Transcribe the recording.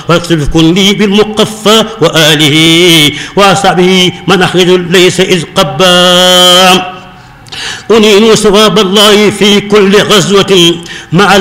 واكسب لي بالمقفى وآله وأصحابه من أحرز ليس إذ قبا أنين ثواب الله في كل غزوة مع